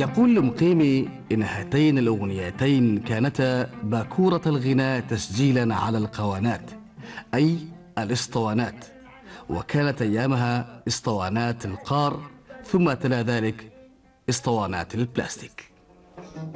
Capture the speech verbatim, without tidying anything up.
يقول المقيمي إن هاتين الأغنيتين كانتا باكورة الغناء تسجيلا على القوانات، أي الإسطوانات، وكانت أيامها إسطوانات القار، ثم تلا ذلك إسطوانات البلاستيك.